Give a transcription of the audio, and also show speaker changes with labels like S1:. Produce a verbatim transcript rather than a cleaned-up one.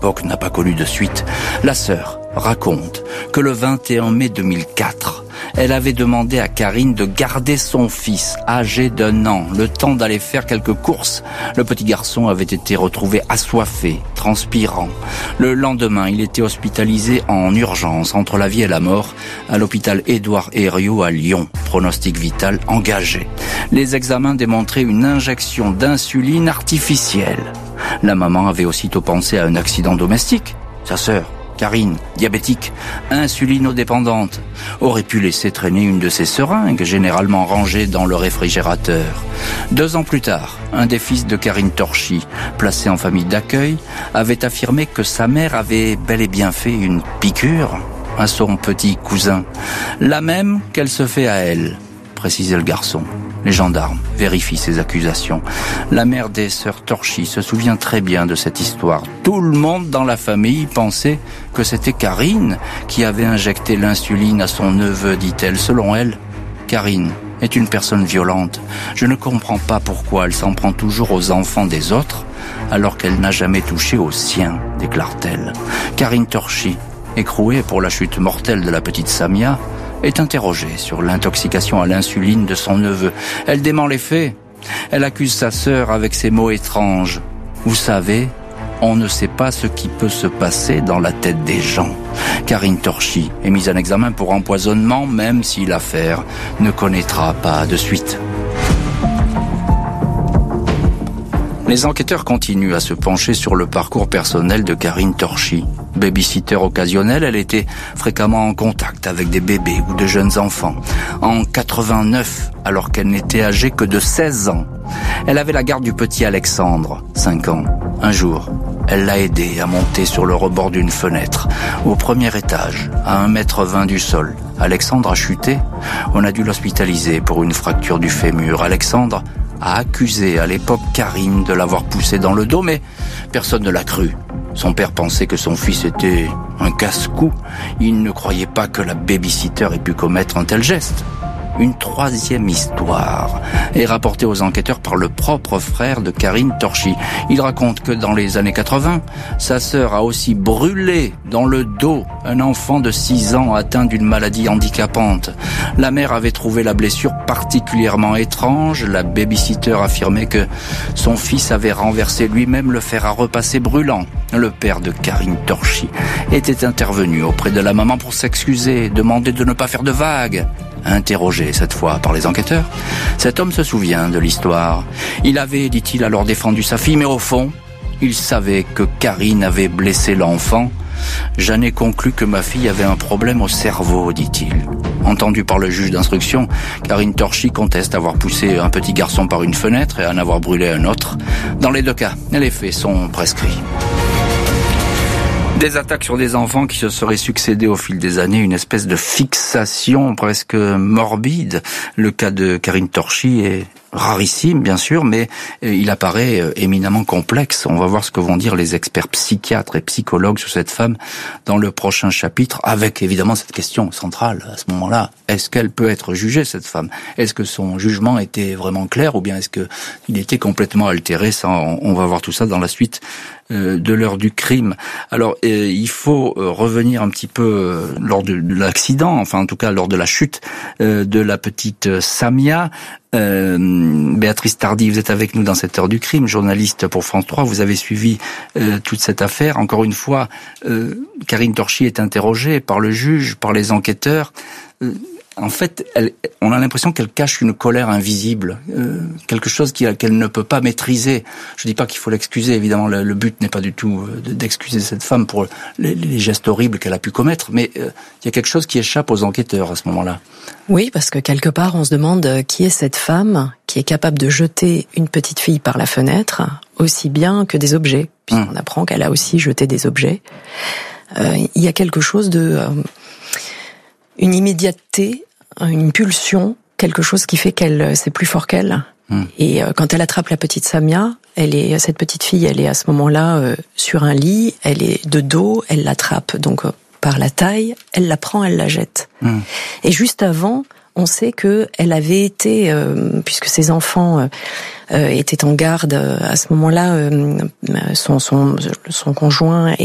S1: l'époque n'a pas connu de suite. La sœur raconte que le vingt et un mai deux mille quatre, elle avait demandé à Karine de garder son fils, âgé d'un an, le temps d'aller faire quelques courses. Le petit garçon avait été retrouvé assoiffé, transpirant. Le lendemain, il était hospitalisé en urgence, entre la vie et la mort, à l'hôpital Édouard Herriot à Lyon. Pronostic vital engagé. Les examens démontraient une injection d'insuline artificielle. La maman avait aussitôt pensé à un accident domestique. Sa sœur, Karine, diabétique, insulinodépendante, aurait pu laisser traîner une de ses seringues, généralement rangée dans le réfrigérateur. Deux ans plus tard, un des fils de Karine Torchy, placé en famille d'accueil, avait affirmé que sa mère avait bel et bien fait une piqûre à son petit cousin, la même qu'elle se fait à elle, précisait le garçon. Les gendarmes vérifient ces accusations. La mère des sœurs Torchy se souvient très bien de cette histoire. Tout le monde dans la famille pensait que c'était Karine qui avait injecté l'insuline à son neveu, dit-elle. Selon elle, Karine est une personne violente. Je ne comprends pas pourquoi elle s'en prend toujours aux enfants des autres, alors qu'elle n'a jamais touché aux siens, déclare-t-elle. Karine Torchy, écrouée pour la chute mortelle de la petite Samia, est interrogée sur l'intoxication à l'insuline de son neveu. Elle dément les faits. Elle accuse sa sœur avec ces mots étranges. Vous savez, on ne sait pas ce qui peut se passer dans la tête des gens. Karine Torchy est mise en examen pour empoisonnement, même si l'affaire ne connaîtra pas de suite. Les enquêteurs continuent à se pencher sur le parcours personnel de Karine Torchy. Babysitter occasionnelle, elle était fréquemment en contact avec des bébés ou de jeunes enfants. En quatre-vingt-neuf, alors qu'elle n'était âgée que de seize ans, elle avait la garde du petit Alexandre, cinq ans. Un jour, elle l'a aidé à monter sur le rebord d'une fenêtre, au premier étage, à un mètre vingt du sol. Alexandre a chuté. On a dû l'hospitaliser pour une fracture du fémur. Alexandre a accusé à l'époque Karine de l'avoir poussé dans le dos, mais personne ne l'a cru. Son père pensait que son fils était un casse-cou. Il ne croyait pas que la babysitter ait pu commettre un tel geste. Une troisième histoire est rapportée aux enquêteurs par le propre frère de Karine Torchy. Il raconte que dans les années quatre-vingts, sa sœur a aussi brûlé dans le dos un enfant de six ans atteint d'une maladie handicapante. La mère avait trouvé la blessure particulièrement étrange. La babysitter affirmait que son fils avait renversé lui-même le fer à repasser brûlant. Le père de Karine Torchy était intervenu auprès de la maman pour s'excuser, demander de ne pas faire de vagues. Interrogé cette fois par les enquêteurs, cet homme se souvient de l'histoire. Il avait, dit-il, alors défendu sa fille, mais au fond, il savait que Karine avait blessé l'enfant. J'en ai conclu que ma fille avait un problème au cerveau, dit-il. Entendu par le juge d'instruction, Karine Torchy conteste avoir poussé un petit garçon par une fenêtre et en avoir brûlé un autre. Dans les deux cas, les faits sont prescrits. Des attaques sur des enfants qui se seraient succédés au fil des années, une espèce de fixation presque morbide. Le cas de Karine Torchy est rarissime, bien sûr, mais il apparaît éminemment complexe. On va voir ce que vont dire les experts psychiatres et psychologues sur cette femme dans le prochain chapitre, avec évidemment cette question centrale à ce moment-là. Est-ce qu'elle peut être jugée, cette femme? Est-ce que son jugement était vraiment clair ou bien est-ce qu'il était complètement altéré? Ça, on va voir tout ça dans la suite de l'heure du crime. Alors, euh, il faut euh, revenir un petit peu euh, lors de, de l'accident, enfin en tout cas lors de la chute euh, de la petite euh, Samia. Euh, Béatrice Tardy, vous êtes avec nous dans cette heure du crime, journaliste pour France trois. Vous avez suivi euh, toute cette affaire. Encore une fois, euh, Karine Torchy est interrogée par le juge, par les enquêteurs. Euh, En fait, elle, on a l'impression qu'elle cache une colère invisible, euh, quelque chose qu'elle ne peut pas maîtriser. Je dis pas qu'il faut l'excuser, évidemment, le, le but n'est pas du tout euh, d'excuser cette femme pour les, les gestes horribles qu'elle a pu commettre, mais euh, il y a quelque chose qui échappe aux enquêteurs à ce moment-là.
S2: Oui, parce que quelque part, on se demande qui est cette femme qui est capable de jeter une petite fille par la fenêtre, aussi bien que des objets, puisqu'on hum. apprend qu'elle a aussi jeté des objets. Euh, il y a quelque chose de... Euh, une immédiateté, une pulsion, quelque chose qui fait qu'elle c'est plus fort qu'elle. Mmh. Et euh, quand elle attrape la petite Samia, elle est cette petite fille, elle est à ce moment-là euh, sur un lit, elle est de dos, elle l'attrape donc euh, par la taille, elle la prend, elle la jette. Mmh. Et juste avant, on sait que elle avait été, euh, puisque ses enfants euh, euh, étaient en garde euh, à ce moment-là, euh, son son son conjoint